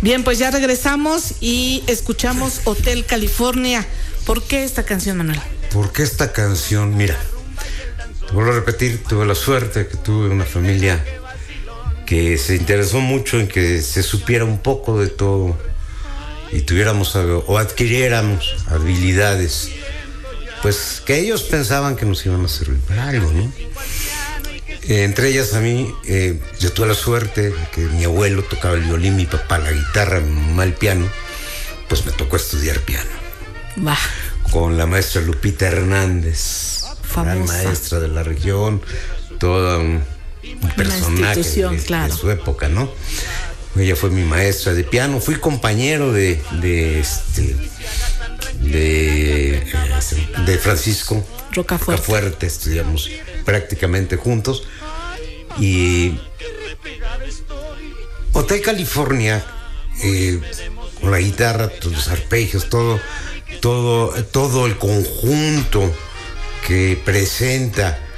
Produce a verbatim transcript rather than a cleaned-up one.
Bien, pues ya regresamos y escuchamos Hotel California. ¿Por qué esta canción, Manuel? ¿Por qué esta canción? Mira, te vuelvo a repetir, tuve la suerte que tuve una familia que se interesó mucho en que se supiera un poco de todo y tuviéramos o adquiriéramos habilidades, pues que ellos pensaban que nos iban a servir para algo, ¿no? Eh, entre ellas a mí, eh, yo tuve la suerte de que mi abuelo tocaba el violín, mi papá la guitarra, mi mamá el piano, pues me tocó estudiar piano. Va. Con la maestra Lupita Hernández, famosa, gran maestra de la región, toda un, un personaje de, claro. de su época, ¿no? Ella fue mi maestra de piano, fui compañero de de este de, de Francisco Rocafuerte. Rocafuerte, estudiamos prácticamente juntos. Y Hotel California, eh, con la guitarra, los arpegios, todo, todo, todo el conjunto que presenta